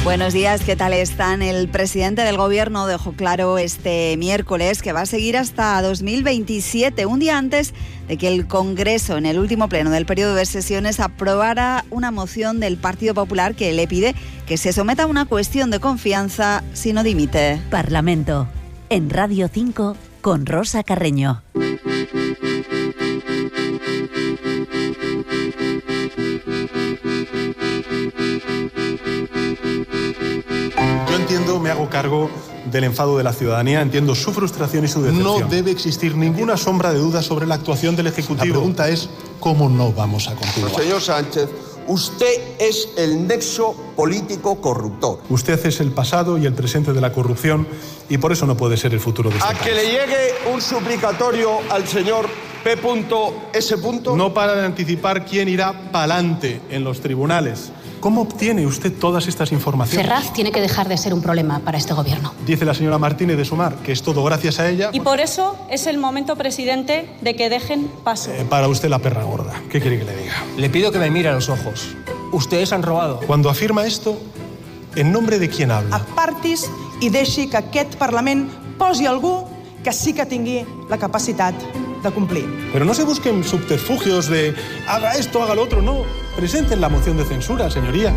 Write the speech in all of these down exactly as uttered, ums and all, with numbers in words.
Buenos días, ¿qué tal están? El presidente del gobierno dejó claro este miércoles que va a seguir hasta dos mil veintisiete, un día antes de que el Congreso, en el último pleno del periodo de sesiones, aprobara una moción del Partido Popular que le pide que se someta a una cuestión de confianza si no dimite. Parlamento, en Radio cinco, con Rosa Carreño. Yo entiendo, me hago cargo del enfado de la ciudadanía, entiendo su frustración y su decepción. No debe existir ninguna sombra de duda sobre la actuación del Ejecutivo. La pregunta es, ¿cómo no vamos a continuar? Señor Sánchez, usted es el nexo político corruptor. Usted es el pasado y el presente de la corrupción y por eso no puede ser el futuro de este A país. que le llegue un suplicatorio al señor P S. No para de anticipar quién irá pa'lante en los tribunales. ¿Cómo obtiene usted todas estas informaciones? Ferraz tiene que dejar de ser un problema para este gobierno. Dice la señora Martínez de Sumar que es todo gracias a ella. Y por eso es el momento, presidente, de que dejen paso. Eh, para usted la perra gorda. ¿Qué quiere que le diga? Le pido que me mire a los ojos. Ustedes han robado. Cuando afirma esto, ¿en nombre de quién habla? Apartis i deixi que aquest Parlament posi algú que sí que tingui la capacitat de cumplir. Pero no se busquen subterfugios de haga esto, haga lo otro, no. Presenten la moción de censura, señoría.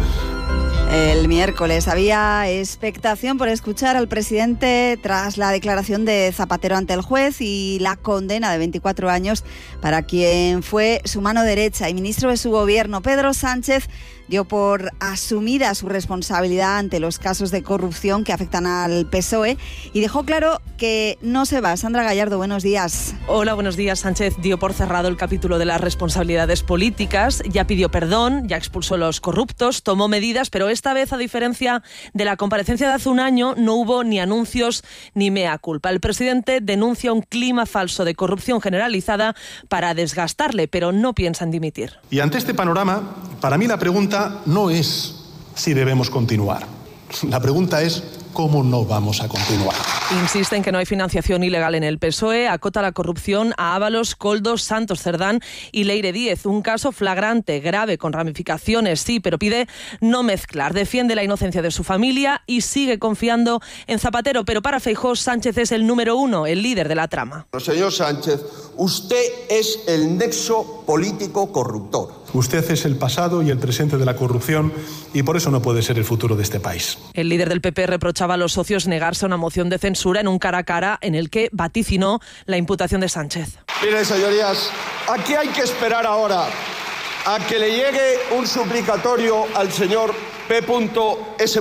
El miércoles había expectación por escuchar al presidente tras la declaración de Zapatero ante el juez y la condena de veinticuatro años para quien fue su mano derecha y ministro de su gobierno. Pedro Sánchez dio por asumida su responsabilidad ante los casos de corrupción que afectan al P S O E y dejó claro que no se va. Sandra Gallardo, buenos días. Hola, buenos días. Sánchez dio por cerrado el capítulo de las responsabilidades políticas, ya pidió perdón, ya expulsó a los corruptos, tomó medidas, pero esta vez, a diferencia de la comparecencia de hace un año, no hubo ni anuncios ni mea culpa. El presidente denuncia un clima falso de corrupción generalizada para desgastarle, pero no piensa en dimitir. Y ante este panorama, para mí la pregunta no es si debemos continuar. La pregunta es ¿cómo no vamos a continuar? Insiste en que no hay financiación ilegal en el P S O E, acota la corrupción a Ábalos, Koldo, Santos Cerdán y Leire Díez. Un caso flagrante, grave, con ramificaciones, sí, pero pide no mezclar. Defiende la inocencia de su familia y sigue confiando en Zapatero. Pero para Feijóo, Sánchez es el número uno, el líder de la trama. Señor Sánchez, usted es el nexo político corruptor. Usted es el pasado y el presente de la corrupción y por eso no puede ser el futuro de este país. El líder del P P reprochaba a los socios negarse a una moción de censura en un cara a cara en el que vaticinó la imputación de Sánchez. Miren, señorías, aquí hay que esperar ahora a que le llegue un suplicatorio al señor P S.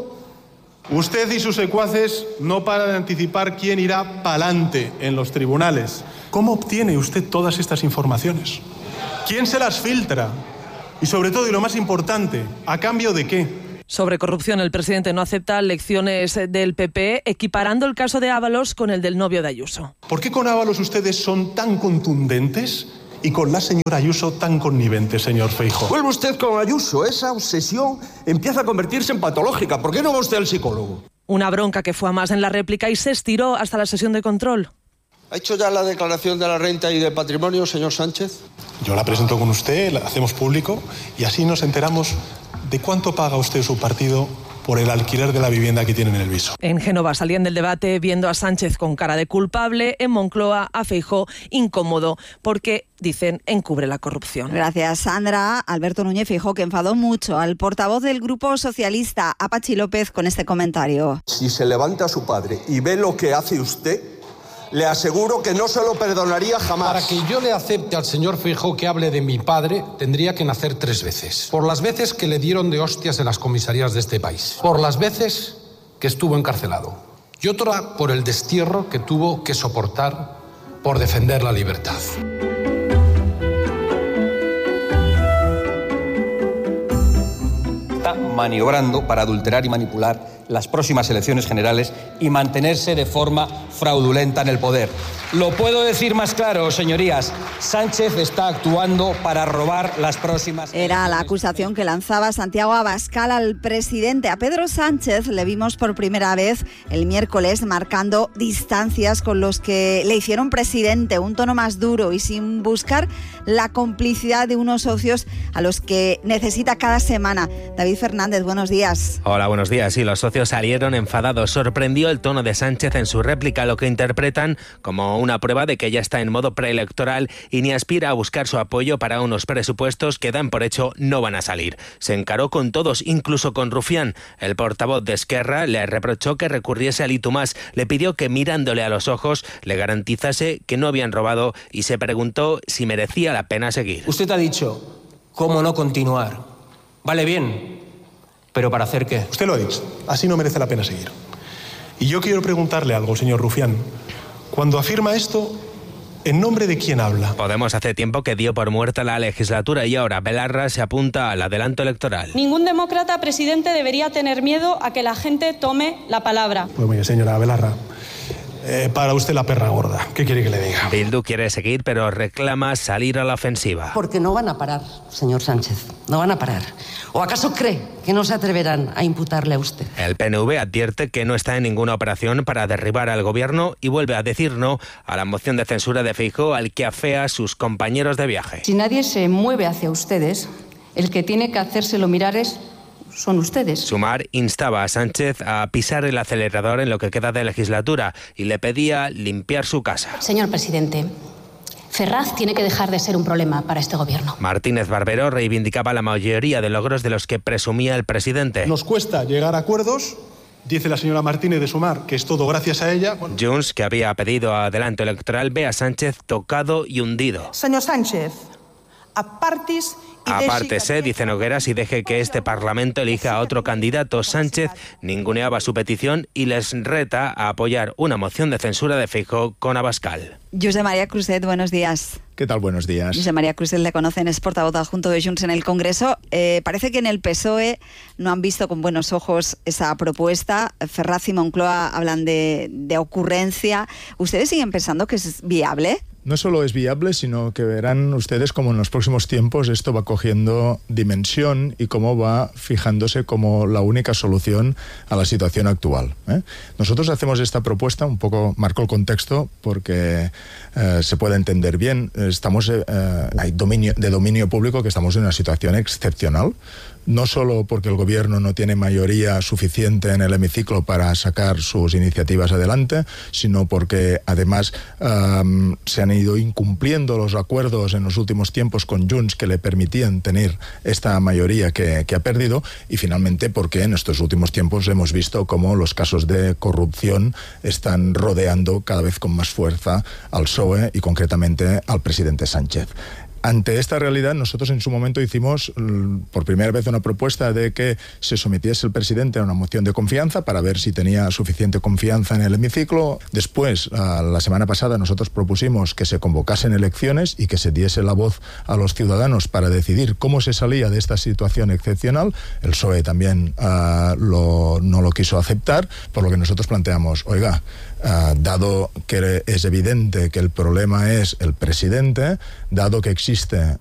Usted y sus secuaces no paran de anticipar quién irá pa'lante en los tribunales. ¿Cómo obtiene usted todas estas informaciones? ¿Quién se las filtra? Y sobre todo, y lo más importante, ¿a cambio de qué? Sobre corrupción, el presidente no acepta lecciones del P P, equiparando el caso de Ábalos con el del novio de Ayuso. ¿Por qué con Ábalos ustedes son tan contundentes y con la señora Ayuso tan conniventes, señor Feijóo? Vuelve usted con Ayuso. Esa obsesión empieza a convertirse en patológica. ¿Por qué no va usted al psicólogo? Una bronca que fue a más en la réplica y se estiró hasta la sesión de control. ¿Ha hecho ya la declaración de la renta y de patrimonio, señor Sánchez? Yo la presento con usted, la hacemos público y así nos enteramos de cuánto paga usted su partido por el alquiler de la vivienda que tienen en el Viso. En Génova salían del debate viendo a Sánchez con cara de culpable, en Moncloa a Feijóo incómodo porque, dicen, encubre la corrupción. Gracias, Sandra. Alberto Núñez Feijóo, que enfadó mucho al portavoz del Grupo Socialista, a Patxi López, con este comentario. Si se levanta a su padre y ve lo que hace usted, le aseguro que no se lo perdonaría jamás. Para que yo le acepte al señor Feijóo que hable de mi padre, tendría que nacer tres veces. Por las veces que le dieron de hostias en las comisarías de este país. Por las veces que estuvo encarcelado. Y otra por el destierro que tuvo que soportar por defender la libertad. Está maniobrando para adulterar y manipular las próximas elecciones generales y mantenerse de forma fraudulenta en el poder. Lo puedo decir más claro, señorías. Sánchez está actuando para robar las próximas... Era la acusación que lanzaba Santiago Abascal al presidente. A Pedro Sánchez le vimos por primera vez el miércoles marcando distancias con los que le hicieron presidente, un tono más duro y sin buscar la complicidad de unos socios a los que necesita cada semana. David Fernández, buenos días. Hola, buenos días. Sí, los socios salieron enfadados. Sorprendió el tono de Sánchez en su réplica, lo que interpretan como una prueba de que ya está en modo preelectoral y ni aspira a buscar su apoyo para unos presupuestos que dan por hecho no van a salir. Se encaró con todos, incluso con Rufián. El portavoz de Esquerra le reprochó que recurriese al I T U más, le pidió que mirándole a los ojos le garantizase que no habían robado y se preguntó si merecía la pena seguir. Usted ha dicho, ¿cómo no continuar? Vale bien, pero ¿para hacer qué? Usted lo ha dicho, así no merece la pena seguir. Y yo quiero preguntarle algo, señor Rufián. Cuando afirma esto, ¿en nombre de quién habla? Podemos hace tiempo que dio por muerta la legislatura y ahora Belarra se apunta al adelanto electoral. Ningún demócrata, presidente, debería tener miedo a que la gente tome la palabra. Pues mire, señora Belarra, eh, para usted la perra gorda. ¿Qué quiere que le diga? Bildu quiere seguir, pero reclama salir a la ofensiva. Porque no van a parar, señor Sánchez, no van a parar. ¿O acaso cree que no se atreverán a imputarle a usted? El P N V advierte que no está en ninguna operación para derribar al gobierno y vuelve a decir no a la moción de censura de Feijóo, al que afea a sus compañeros de viaje. Si nadie se mueve hacia ustedes, el que tiene que hacérselo mirar es... son ustedes. Sumar instaba a Sánchez a pisar el acelerador en lo que queda de legislatura y le pedía limpiar su casa. Señor presidente, Ferraz tiene que dejar de ser un problema para este gobierno. Martínez Barbero reivindicaba la mayoría de logros de los que presumía el presidente. Nos cuesta llegar a acuerdos, dice la señora Martínez de Sumar, que es todo gracias a ella. Bueno. Junts, que había pedido adelanto electoral, ve a Sánchez tocado y hundido. Señor Sánchez, apartis... Apártese, dice Nogueras, y deje que este Parlamento elija a otro candidato. Sánchez ninguneaba su petición y les reta a apoyar una moción de censura de Feijóo con Abascal. Josep María Cruzet, buenos días. ¿Qué tal? Buenos días. Josep María Cruzet le conocen, es portavoz adjunto de Junts en el Congreso. Eh, parece que en el P S O E no han visto con buenos ojos esa propuesta. Ferraz y Moncloa hablan de, de ocurrencia. ¿Ustedes siguen pensando que es viable? No solo es viable, sino que verán ustedes cómo en los próximos tiempos esto va cogiendo dimensión y cómo va fijándose como la única solución a la situación actual, ¿eh? Nosotros hacemos esta propuesta, un poco marco el contexto porque eh, se puede entender bien. Estamos eh, hay dominio, de dominio público que estamos en una situación excepcional. No solo porque el gobierno no tiene mayoría suficiente en el hemiciclo para sacar sus iniciativas adelante, sino porque además um, se han ido incumpliendo los acuerdos en los últimos tiempos con Junts que le permitían tener esta mayoría que, que ha perdido, y finalmente porque en estos últimos tiempos hemos visto cómo los casos de corrupción están rodeando cada vez con más fuerza al P S O E y concretamente al presidente Sánchez. Ante esta realidad, nosotros en su momento hicimos por primera vez una propuesta de que se sometiese el presidente a una moción de confianza para ver si tenía suficiente confianza en el hemiciclo. Después, la semana pasada, nosotros propusimos que se convocasen elecciones y que se diese la voz a los ciudadanos para decidir cómo se salía de esta situación excepcional. El P S O E también uh, lo, no lo quiso aceptar, por lo que nosotros planteamos, oiga, Uh, dado que es evidente que el problema es el presidente, dado que existe